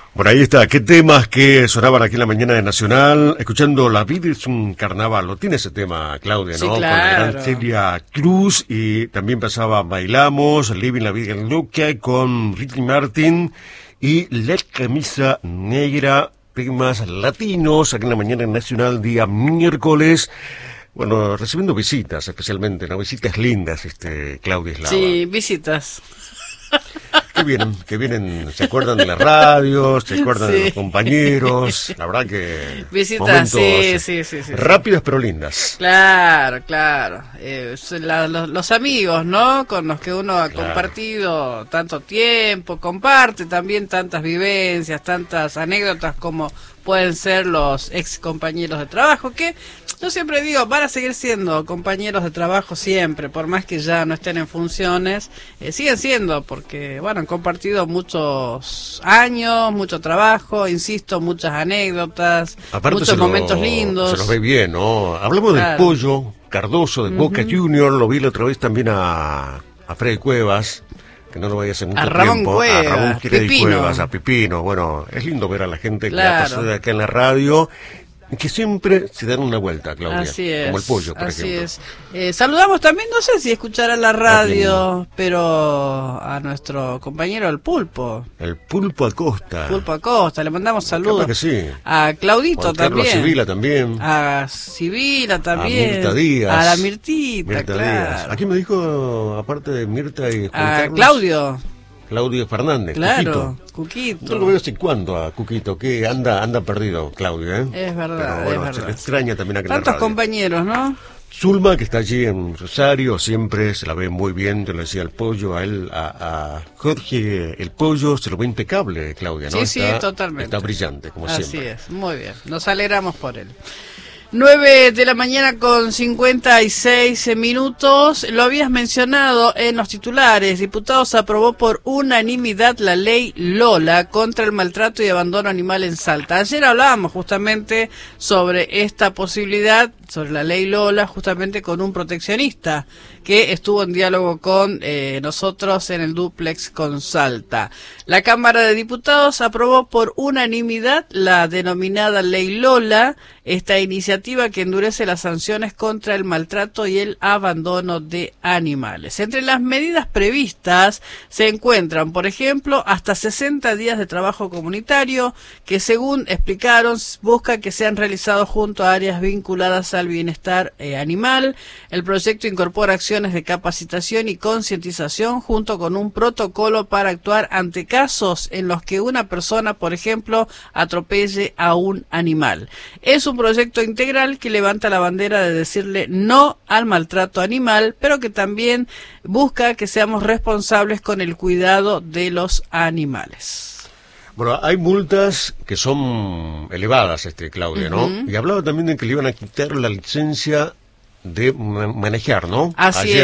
Bueno, ahí está. ¿Qué temas que sonaban aquí en la mañana de Nacional? Escuchando La vida es un carnaval. Lo tiene ese tema, Claudia, ¿no? Sí, claro. Con la gran Celia Cruz. Y también pasaba Bailamos, Living la Vida Loca con Ricky Martin. Y La Camisa Negra, temas latinos, aquí en la mañana de Nacional, día miércoles. Bueno, recibiendo visitas, especialmente, ¿no? Visitas lindas, Claudia Eslava. Sí, visitas. Que vienen, se acuerdan de la radio, se acuerdan Sí. de los compañeros, la verdad que... Visitas, sí. Rápidas pero lindas. Claro. Los amigos, ¿no? Con los que uno ha Claro. compartido tanto tiempo, comparte también tantas vivencias, tantas anécdotas como pueden ser los ex compañeros de trabajo, que yo siempre digo, van a seguir siendo compañeros de trabajo siempre, por más que ya no estén en funciones, siguen siendo, porque, bueno, han compartido muchos años, mucho trabajo, insisto, muchas anécdotas, Aparte muchos momentos lindos. Se los ve bien, ¿no? Hablamos del Claro. Pollo Cardoso de Boca Junior, lo vi la otra vez también a Freddy Cuevas, que no lo veía hace mucho A Ramón tiempo. Cuevas, a Ramón Freddy Pipino. Cuevas, a Pipino. Bueno, es lindo ver a la gente que Claro. ha pasado de acá en la radio, que siempre se dan una vuelta, Claudia. Así es. Como el Pollo, por así ejemplo. es. Saludamos también, no sé si escucharán la radio, pero a nuestro compañero el Pulpo. El Pulpo Acosta. Pulpo Acosta, le mandamos saludos. Capaz que sí. A Claudito Juan Carlos también. Sibila también. A Sibila también. A Mirta Díaz. A la Mirtita, Mirta claro. Díaz. Aquí me dijo, aparte de Mirta y Juan A Carlos, Claudio, Fernández. claro, Cuquito. Cuquito. No lo veo hace cuándo a Cuquito, que anda perdido, Claudio, ¿eh? Es verdad, Pero bueno, es se le verdad. extraña también a la Tantos radio. compañeros, ¿no? Zulma, que está allí en Rosario, siempre se la ve muy bien, te lo decía el Pollo, a él, a Jorge el Pollo, se lo ve impecable, Claudia, ¿no? Sí, totalmente. Está brillante, como Así siempre. es, muy bien. Nos alegramos por él. 9 de la mañana con 56 minutos. Lo habías mencionado en los titulares. Diputados aprobó por unanimidad la ley Lola contra el maltrato y abandono animal en Salta. Ayer hablábamos justamente sobre esta posibilidad, sobre la ley Lola, justamente con un proteccionista que estuvo en diálogo con nosotros en el dúplex con Salta. La Cámara de Diputados aprobó por unanimidad la denominada Ley Lola, esta iniciativa que endurece las sanciones contra el maltrato y el abandono de animales. Entre las medidas previstas se encuentran, por ejemplo, hasta 60 días de trabajo comunitario, que según explicaron, busca que sean realizados junto a áreas vinculadas al bienestar animal. El proyecto incorpora acciones de capacitación y concientización junto con un protocolo para actuar ante casos en los que una persona, por ejemplo, atropelle a un animal. Es un proyecto integral que levanta la bandera de decirle no al maltrato animal, pero que también busca que seamos responsables con el cuidado de los animales. Bueno, hay multas que son elevadas, Claudia, ¿no? Y hablaba también de que le iban a quitar la licencia de manejar, ¿no? Así Ayer